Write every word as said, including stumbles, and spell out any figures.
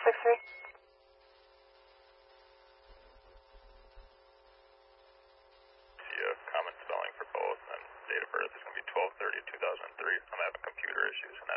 six three. See a common spelling for both, and date of birth is going to be twelve thirty two thousand three. I'm having computer issues, and